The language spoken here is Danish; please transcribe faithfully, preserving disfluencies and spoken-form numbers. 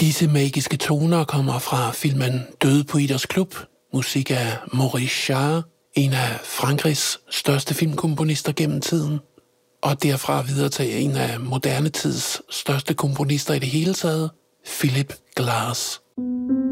Disse magiske toner kommer fra filmen Døde Poeters Klub, musik af Maurice Jarre, en af Frankrigs største filmkomponister gennem tiden, og derfra videre til en af moderne tids største komponister i det hele taget, Philip Glass.